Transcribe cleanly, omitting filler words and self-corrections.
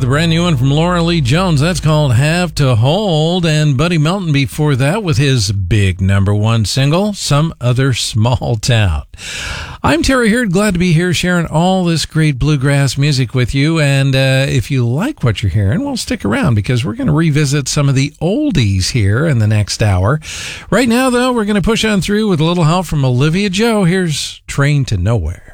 The brand new one from Laura Lee Jones. That's called Have to Hold. And Buddy Melton before that with his big #1 single, Some Other Small Town. I'm Terry Hurd, glad to be here sharing all this great bluegrass music with you. And if you like what you're hearing, well, stick around because we're going to revisit some of the oldies here in the next hour. Right now, though, we're going to push on through with a little help from Olivia Joe. Here's Train to Nowhere.